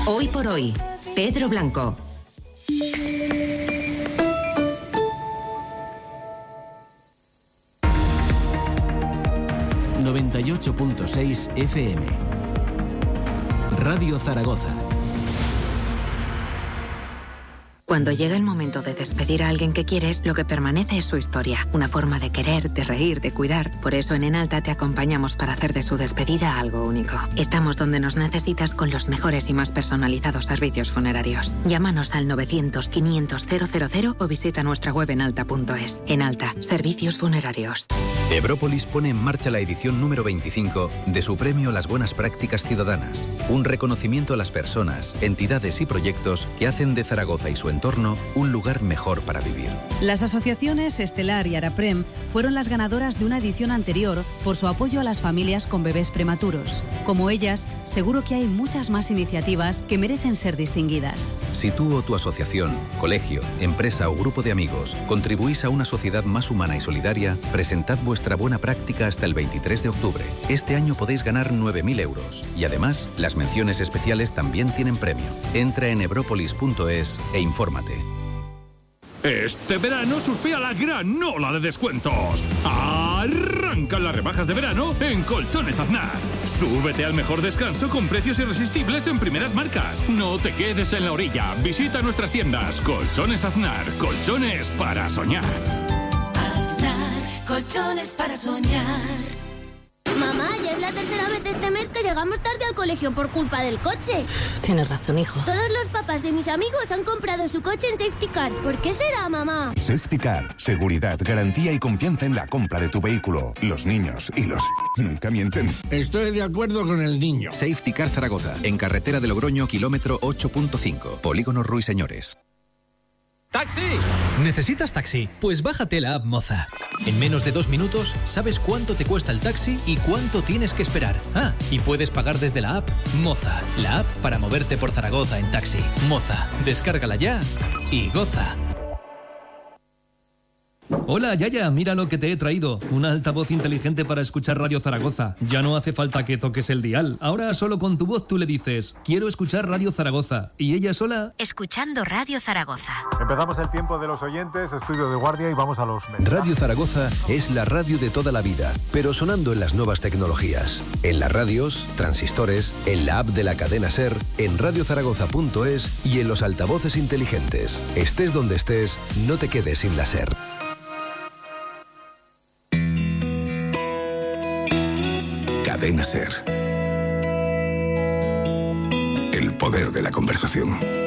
Hoy por hoy, Pedro Blanco. ...98.6 FM... Radio Zaragoza. Cuando llega el momento de despedir a alguien que quieres, lo que permanece es su historia. Una forma de querer, de reír, de cuidar. Por eso en Enalta te acompañamos para hacer de su despedida algo único. Estamos donde nos necesitas con los mejores y más personalizados servicios funerarios. Llámanos al 900-500-000 o visita nuestra web enalta.es. Enalta, servicios funerarios. Ebrópolis pone en marcha la edición número 25 de su premio Las Buenas Prácticas Ciudadanas. Un reconocimiento a las personas, entidades y proyectos que hacen de Zaragoza y su entorno un lugar mejor para vivir. Las asociaciones Estelar y Araprem fueron las ganadoras de una edición anterior por su apoyo a las familias con bebés prematuros. Como ellas, seguro que hay muchas más iniciativas que merecen ser distinguidas. Si tú o tu asociación, colegio, empresa o grupo de amigos contribuís a una sociedad más humana y solidaria, presentad vuestra buena práctica hasta el 23 de octubre. Este año podéis ganar 9.000 euros y además las menciones especiales también tienen premio. Entra en ebropolis.es e infórmate. Este verano surfea la gran ola de descuentos. Arrancan las rebajas de verano en Colchones Aznar. Súbete al mejor descanso con precios irresistibles en primeras marcas. No te quedes en la orilla. Visita nuestras tiendas. Colchones Aznar. Colchones para soñar. Aznar. Colchones para soñar. Mamá, ya es la tercera vez este mes que llegamos tarde al colegio por culpa del coche. Tienes razón, hijo. Todos los papás de mis amigos han comprado su coche en Safety Car. ¿Por qué será, mamá? Safety Car. Seguridad, garantía y confianza en la compra de tu vehículo. Los niños y los... nunca mienten. Estoy de acuerdo con el niño. Safety Car Zaragoza. En carretera de Logroño, kilómetro 8.5. Polígono Ruiseñores. ¡Taxi! ¿Necesitas taxi? Pues bájate la app Moza. En menos de 2 minutos sabes cuánto te cuesta el taxi y cuánto tienes que esperar. Ah, y puedes pagar desde la app Moza, la app para moverte por Zaragoza en taxi. Moza, descárgala ya y goza. Hola, Yaya, mira lo que te he traído. Una altavoz inteligente para escuchar Radio Zaragoza. Ya no hace falta que toques el dial. Ahora solo con tu voz tú le dices, quiero escuchar Radio Zaragoza. Y ella sola... Escuchando Radio Zaragoza. Empezamos el tiempo de los oyentes, estudio de guardia y vamos a los mensajes. Radio Zaragoza es la radio de toda la vida, pero sonando en las nuevas tecnologías. En las radios, transistores, en la app de la cadena SER, en radiozaragoza.es y en los altavoces inteligentes. Estés donde estés, no te quedes sin la SER. Cadena SER. El poder de la conversación.